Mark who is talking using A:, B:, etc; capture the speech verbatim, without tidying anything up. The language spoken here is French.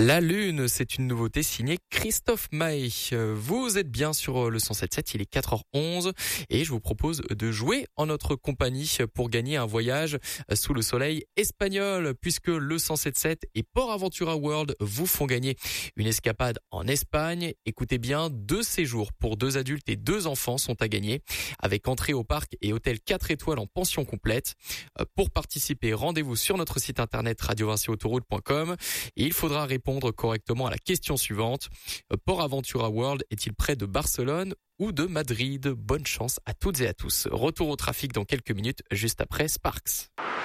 A: La Lune, c'est une nouveauté signée Christophe Maé. Vous êtes bien sur le cent sept virgule sept, il est quatre heures onze et je vous propose de jouer en notre compagnie pour gagner un voyage sous le soleil espagnol, puisque le cent sept virgule sept et Port Aventura World vous font gagner une escapade en Espagne. Écoutez bien, deux séjours pour deux adultes et deux enfants sont à gagner, avec entrée au parc et hôtel quatre étoiles en pension complète. Pour participer, rendez-vous sur notre site internet radio vinci autoroute point com et il faudra répondre correctement à la question suivante. Port Aventura World est-il près de Barcelone ou de Madrid? Bonne chance à toutes et à tous. Retour au trafic dans quelques minutes, juste après Sparks.